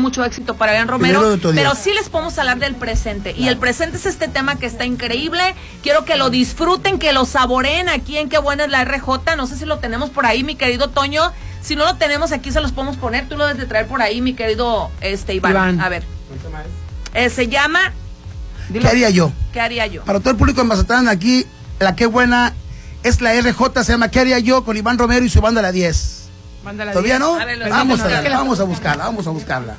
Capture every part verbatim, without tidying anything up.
mucho éxito para Iván Romero, pero sí les podemos hablar del presente. Claro. Y el presente es este tema que está increíble. Quiero que lo disfruten, que lo saboreen aquí en Qué Buena es la R J. No sé si lo tenemos por ahí, mi querido Toño. Si no lo tenemos aquí, se los podemos poner. Tú lo debes de traer por ahí, mi querido este Iván. Iván. A ver. Eh, se llama... ¿Qué haría yo? ¿Qué haría yo? Para todo el público de Mazatlán, aquí, la Qué Buena es la R J, se llama ¿Qué haría yo? Con Iván Romero y su banda La diez. ¿Todavía no? A ver, vamos, a ver, vamos a buscarla, vamos a buscarla.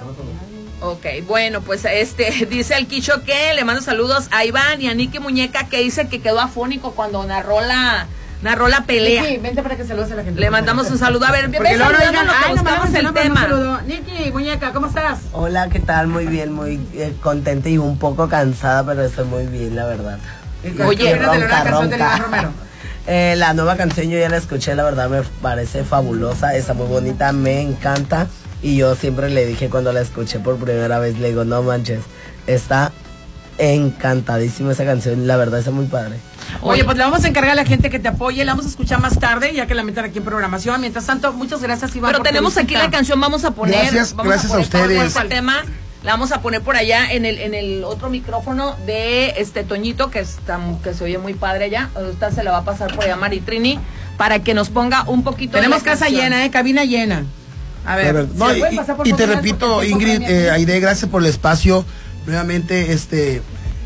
Ok, bueno, pues este, dice el Quicho que le mando saludos a Iván y a Nicky Muñeca, que dice que quedó afónico cuando narró la... Narró la pelea. Nicky, vente para que saludes a la gente. Le mandamos un saludo. A ver, porque luego no digan, ay, buscamos el tema. Nicky, muñeca, ¿cómo estás? Hola, ¿qué tal? Muy bien, muy eh, contenta y un poco cansada, pero estoy muy bien, la verdad. Oye, ronca, la nueva canción de Iván Romero. Eh, la nueva canción yo ya la escuché, la verdad me parece fabulosa, está muy bonita, me encanta. Y yo siempre le dije cuando la escuché por primera vez, le digo, no manches, está encantadísima esa canción, la verdad está muy padre. Oye, pues le vamos a encargar a la gente que te apoye, la vamos a escuchar más tarde, ya que la metan aquí en programación. Mientras tanto, muchas gracias, Iván. Pero tenemos aquí la canción, vamos a poner. Gracias, vamos gracias a, a ustedes. Este tema la vamos a poner por allá en el en el otro micrófono de este Toñito, que está, que se oye muy padre allá. Ahorita se la va a pasar por allá Maritrini para que nos ponga un poquito. Tenemos de casa canción. llena, eh, cabina llena. A ver, a ver no, y, y te repito, Ingrid, eh, Aide, gracias por el espacio. Nuevamente, este...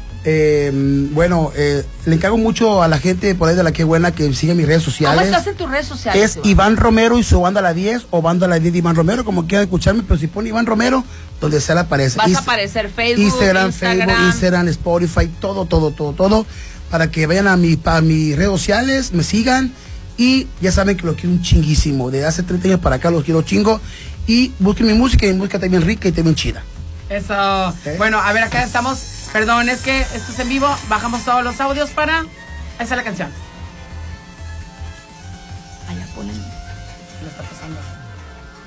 Eh, bueno, eh, le encargo mucho a la gente por ahí de la Qué Buena que sigue mis redes sociales. ¿Cómo estás en tus redes sociales? Es Iván? Iván Romero y su banda La diez o banda La diez de Iván Romero, como quieran escucharme, pero si pone Iván Romero, donde sea le aparece. Vas Is a aparecer Facebook, Instagram, Instagram, Facebook, Instagram, Spotify, todo, todo, todo, todo, para que vayan a, mi, a mis redes sociales, me sigan y ya saben que lo quiero un chinguísimo. Desde hace treinta años para acá los quiero chingo y busquen mi música y mi música también rica y también chida. Eso. ¿Eh? Bueno, a ver, acá estamos. Perdón, es que esto es en vivo. Bajamos todos los audios para... Esa es la canción. Allá ponen. Lo está pasando.